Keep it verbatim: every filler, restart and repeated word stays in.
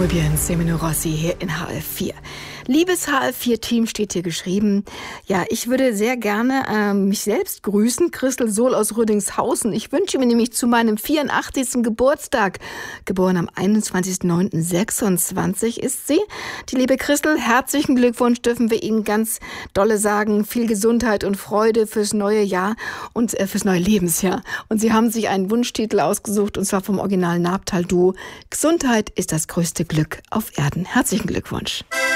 Muy bien, Semino Rossi hier in H F vier. Liebes H F vier Team steht hier geschrieben. Ja, ich würde sehr gerne äh, mich selbst grüßen. Christel Sohl aus Rüdingshausen. Ich wünsche mir nämlich zu meinem vierundachtzigsten Geburtstag, geboren am einundzwanzigsten neunten sechsundzwanzig ist sie. Die liebe Christel, herzlichen Glückwunsch dürfen wir Ihnen ganz dolle sagen. Viel Gesundheit und Freude fürs neue Jahr und äh, fürs neue Lebensjahr. Und Sie haben sich einen Wunschtitel ausgesucht, und zwar vom Original Nabtal Duo. Gesundheit ist das größte Glück auf Erden. Herzlichen Glückwunsch.